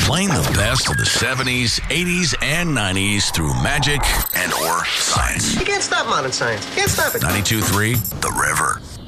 Playing the best of the 70s, 80s, and 90s through magic and or science. You can't stop modern science. Can't stop it. 92.3 The River.